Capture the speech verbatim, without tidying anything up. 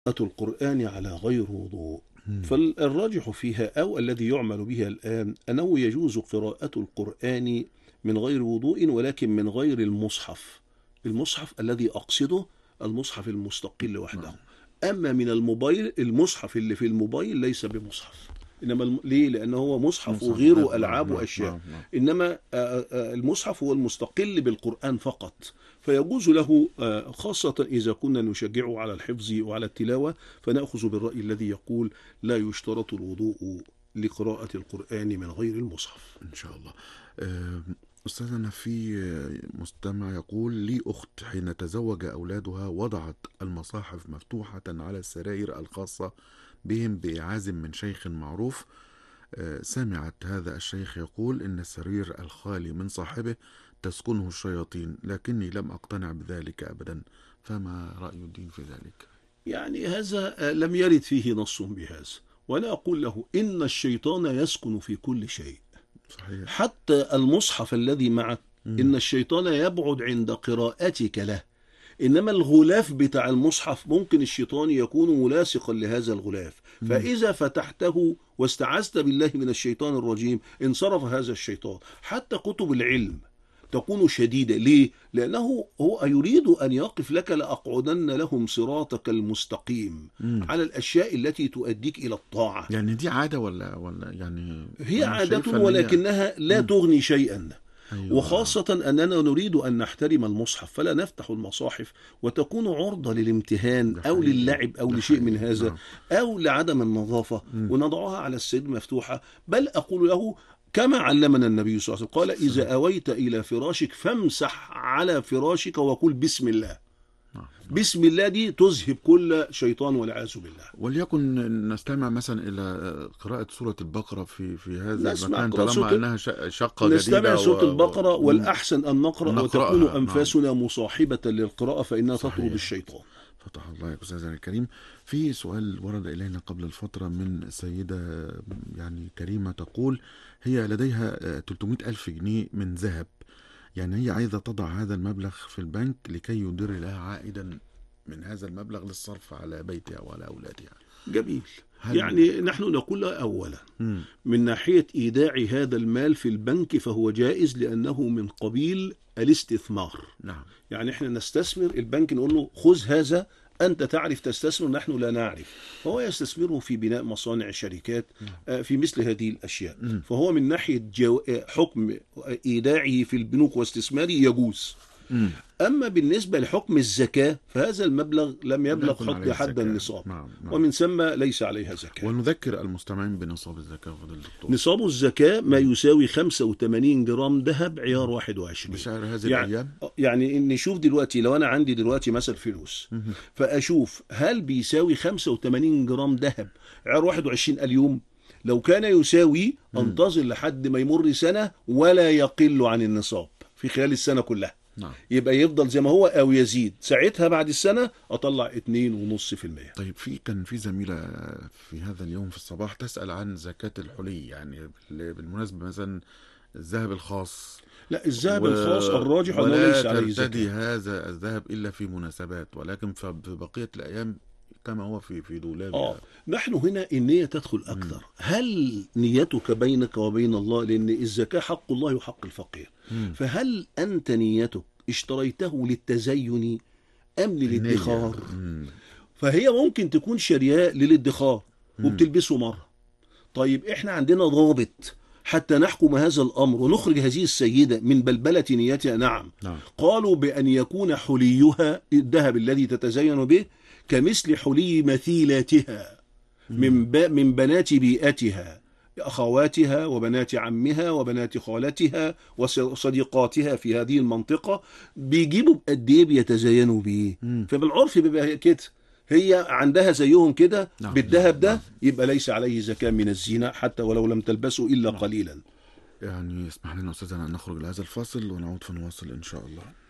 القرآن على غير وضوء. مم. فالراجح فيها أو الذي يعمل بها الآن أنه يجوز قراءة القرآن من غير وضوء، ولكن من غير المصحف. المصحف الذي أقصده المصحف المستقل وحده. نعم. أما من الموبايل، المصحف اللي في الموبايل ليس بمصحف. إنما الم... ليه؟ لأنه هو مصحف مصحف وغيره غير. ألعاب نعم وأشياء. نعم نعم. إنما آه، آه، المصحف هو المستقل بالقرآن فقط، فيجوز له آه، خاصة إذا كنا نشجعه على الحفظ وعلى التلاوة، فنأخذ بالرأي الذي يقول لا يشترط الوضوء لقراءة القرآن من غير المصحف. إن شاء الله. آه، أستاذنا، في مستمع يقول: لي أخت حين تزوج أولادها وضعت المصاحف مفتوحة على السراير الخاصة بهم بإعاز من شيخ معروف. آه، سمعت هذا الشيخ يقول إن السرير الخالي من صاحبه تسكنه الشياطين، لكني لم أقتنع بذلك أبدا، فما رأي الدين في ذلك؟ يعني هذا آه، لم يرد فيه نص بهذا، وأنا أقول له إن الشيطان يسكن في كل شيء، صحيح. حتى المصحف الذي معك. مم. إن الشيطان يبعد عند قراءتك له، إنما الغلاف بتاع المصحف ممكن الشيطان يكون ملاصقا لهذا الغلاف، مم. فإذا فتحته واستعذت بالله من الشيطان الرجيم انصرف هذا الشيطان. حتى كتب العلم تكون شديدة. ليه؟ لأنه هو يريد أن يقف لك لأقعدن لهم صراطك المستقيم مم. على الأشياء التي تؤديك إلى الطاعة. يعني دي عادة ولا ولا يعني هي أنا عادة شايفة إن هي- ولكنها لا مم. تغني شيئا. أيوة. وخاصة أننا نريد أن نحترم المصحف، فلا نفتح المصاحف وتكون عرضة للامتهان ده أو حقيقي. للعب أو ده لشيء من حقيقي. هذا، نعم. أو لعدم النظافة، مم. ونضعها على السرير مفتوحة. بل أقول له كما علمنا النبي صلى الله عليه وسلم، قال: إذا أويت إلى فراشك فامسح على فراشك وقل بسم الله. نعم. بسم الله دي تذهب كل شيطان والعياذ بالله. وليكن نستمع مثلا إلى قراءة سورة البقرة في في هذا نسمع المكان، قراءة طالما سورة- أنها ش- شقة جديدة. نستمع سورة و... البقرة، و... والأحسن أن نقرأ نقرأها. وتكون نعم. أنفاسنا مصاحبة للقراءة، فإنها صحيح. تطرد الشيطان. فتح الله يا أستاذنا الكريم. في سؤال ورد إلينا قبل الفترة من سيدة يعني كريمة، تقول هي لديها ثلاثمائة ألف جنيه من ذهب، يعني هي عايزة تضع هذا المبلغ في البنك لكي يدر لها عائدا من هذا المبلغ للصرف على بيتها وعلى أولادها. جميل. هل... يعني نحن نقول أولا مم. من ناحية إيداع هذا المال في البنك فهو جائز، لأنه من قبيل الاستثمار. نعم. يعني احنا نستثمر، البنك نقول له خذ هذا، أنت تعرف تستثمر، نحن لا نعرف، فهو يستثمره في بناء مصانع، شركات، آه، في مثل هذه الأشياء. مم. فهو من ناحية جو... آه، حكم إيداعه في البنوك واستثماره يجوز. مم. أما بالنسبة لحكم الزكاة فهذا المبلغ لم يبلغ يكون حد عليه حد الزكاة. النصاب، نعم. نعم. ومن ثم ليس عليها زكاة. ونذكر المستمعين بنصاب الزكاة فضل الدكتور. نصاب الزكاة ما يساوي خمسة وثمانين جرام ذهب عيار واحد وعشرين بسعر هذه يعني الأيام. يعني نشوف دلوقتي، لو أنا عندي دلوقتي مثل فلوس، مم. فأشوف هل بيساوي خمسة وثمانين جرام ذهب عيار واحد وعشرين اليوم. لو كان يساوي انتظر لحد ما يمر سنة ولا يقل عن النصاب في خلال السنة كلها. نعم. يبقى يفضل زي ما هو أو يزيد، ساعتها بعد السنة أطلع اتنين ونص في المية. طيب، في كان في زميلة في هذا اليوم في الصباح تسأل عن زكاة الحلي، يعني بالمناسبة مثلا الذهب الخاص. لا، الذهب و... الخاص الراجح أنه ولا ليس عليه ترتدي زكاة. هذا الذهب إلا في مناسبات، ولكن في بقية الأيام كما هو في في دولابها. آه نحن هنا النية تدخل أكثر. هل نيتك بينك وبين الله؟ لأن الزكاة حق الله وحق الفقير. مم. فهل أنت نيتك اشتريته للتزين أم للادخار؟ مم. فهي ممكن تكون شرياء للادخار مم. وبتلبسه مرة. طيب إحنا عندنا ضابط حتى نحكم هذا الأمر ونخرج هذه السيدة من بلبلة نيتها. نعم. نعم. قالوا بأن يكون حليها الذهب الذي تتزين به كمثل حلي مثيلاتها من ب... من بنات بيئتها، أخواتها وبنات عمها وبنات خالتها وصديقاتها في هذه المنطقة، بيجيبوا بقد ايه بيتزينوا بيه. مم. فبالعرف بيبقى كده، هي عندها زيهم كده نعم. بالذهب ده، نعم. يبقى ليس عليه زكاة من الزينة حتى ولو لم تلبسه إلا نعم. قليلا. يعني اسمح لنا أستاذنا أن نخرج لهذا الفاصل ونعود فنواصل إن شاء الله.